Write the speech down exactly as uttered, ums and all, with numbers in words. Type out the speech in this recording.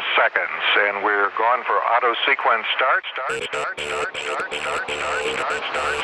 seconds, and we're going for auto sequence start, start, start, start, start, start, start, start, start.